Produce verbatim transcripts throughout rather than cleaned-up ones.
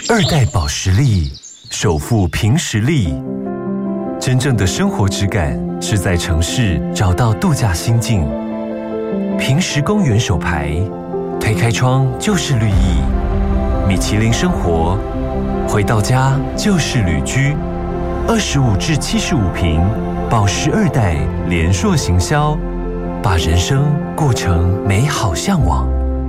二代保时力，首富凭实力。真正的生活质感是在城市找到度假心境。凭实公园手牌，推开窗就是绿意。米其林生活，回到家就是旅居。二十五至七十五平，保时二代联硕行销，把人生过成美好向往。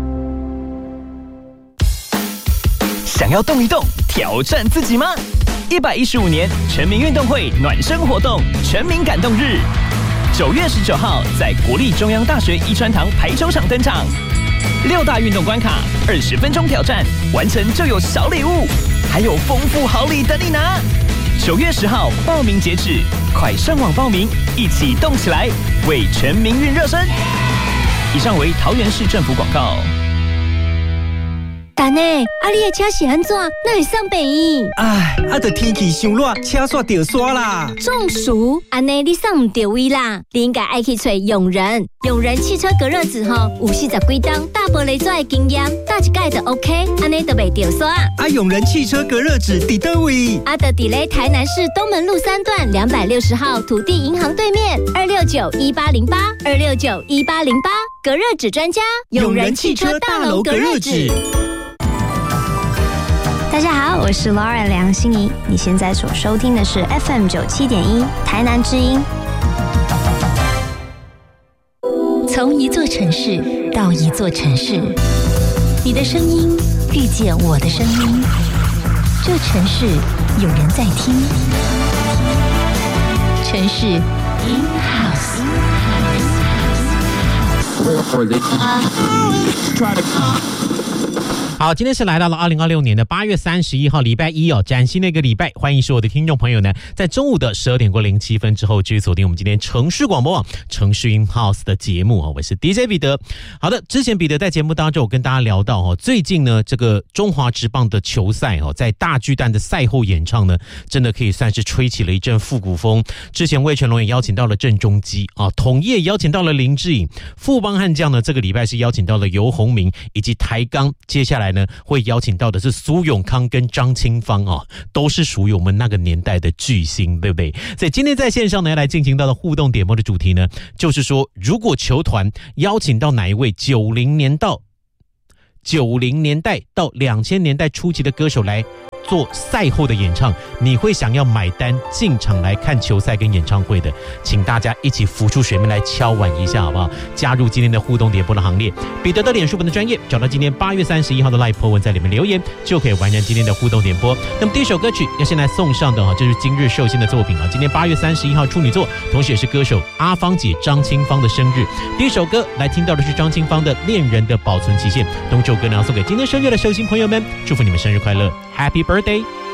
想要动一动，挑战自己吗？一百一十五年全民运动会暖身活动全民感动日，九月十九号在国立中央大学遗传堂排球场登场。六大运动关卡，二十分钟挑战，完成就有小礼物，还有丰富好礼等你拿。九月十号报名截止，快上网报名，一起动起来，为全民运热身。以上为桃园市政府广告。 但呢，啊你的车是安怎？哪会送北医？ 哎，啊，就天气伤热，车煞掉刷啦。 中暑，安尼你送唔到位啦。你应该爱去找永仁，永仁汽车隔热纸吼，有四十几档大玻璃做的经验，打一盖就 OK， 安尼就袂掉刷。 啊，永仁汽车隔热纸伫倒位？ 啊，就伫咧台南市东门路三段两百六十号土地银行对面，二六九一八零八，二六九一八零八，隔热纸专家，永仁汽车大楼隔热纸。 大家好，我是 Laura 梁心怡，你现在所收听的是 F M 九七点一台南之音。 从一座城市到一座城市，你的声音遇见我的声音，这城市有人在听，城市 in house。 好，今天是来到了二零二六年的八月三十一号，礼拜一哦，崭新的一个礼拜。欢迎所有的听众朋友呢，在中午的十二点过零七分之后，继续锁定我们今天城市广播网城市 in house 的节目哦。我是 D J 彼得。好的，之前彼得在节目当中，我跟大家聊到哦，最近呢，这个中华职棒的球赛哦，在大巨蛋的赛后演唱呢，真的可以算是吹起了一阵复古风。之前魏全龙也邀请到了郑中基啊，统一也邀请到了林志颖，富邦悍将呢，这个礼拜是邀请到了游鸿明以及台钢，接下来呢会邀请到的是苏永康跟张清芳哦，都是属于我们那个年代的巨星，对不对？所以今天在线上呢来进行到的互动点播的主题呢，就是说如果球团邀请到哪一位九零年到九零年代到两千年代初期的歌手来做赛后的演唱，你会想要买单进场来看球赛跟演唱会的，请大家一起浮出水面来敲碗一下好不好？加入今天的互动点播的行列。彼得的脸书粉的专页找到今天八月三十一号的 live po文，在里面留言就可以完成今天的互动点播。那么第一首歌曲要先来送上的哈，就是今日寿星的作品啊，今天八月三十一号处女座，同时也是歌手阿芳姐张清芳的生日。第一首歌来听到的是张清芳的《恋人的保存期限》，同这首歌呢要送给今天生日的寿星朋友们，祝福你们生日快乐 ，Happy Birthday！